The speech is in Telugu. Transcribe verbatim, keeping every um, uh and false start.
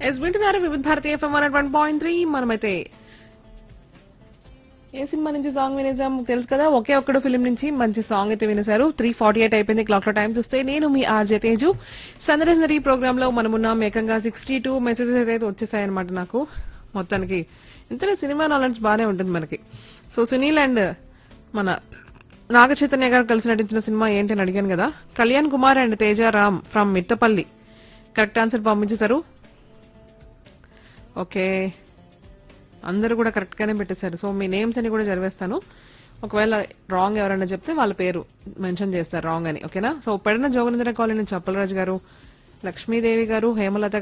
ఎస్ వింటున్నారు వివిధ Bharati FM one one point three. మనమైతే ఏ సినిమా నుంచి సాంగ్ వినేసాం తెలుసు కదా, ఒకే ఒక్కడు ఫిలిం నుంచి మంచి సాంగ్ అయితే వినేశారు. త్రీ ఫార్టీ ఎయిట్ అయిపోయింది క్లాక్ లో. టైం చూస్తే నేను మీ ఆర్జే తేజు. సందర్శనరీ ప్రోగ్రామ్ లో మనమున్నాం. ఏకంగా సిక్స్టీ టూ మెసేజెస్ అయితే వచ్చేసాయి అనమాట నాకు. మొత్తానికి ఇంతలో సినిమా నాలెడ్జ్ బానే ఉంటుంది మనకి. సో సునీల్ అండ్ మన నాగ చైతన్య గారు కలిసి నటించిన సినిమా ఏంటి అని అడిగాను కదా. Kalyan Kumar and Teja Ram from Mittapalli correct answer పంపించేశారు. ఓకే, అందరూ కూడా కరెక్ట్ గానే పెట్టేశారు. సో మీ నేమ్స్ అని కూడా చదివేస్తాను. ఒకవేళ రాంగ్ ఎవరైనా చెప్తే వాళ్ళ పేరు మెన్షన్ చేస్తారు రాంగ్ అని. ఓకేనా. సో పెడన జోగనేంద్ర కాలనీ నుంచి అప్పలరాజు గారు, లక్ష్మీదేవి గారు, హేమలత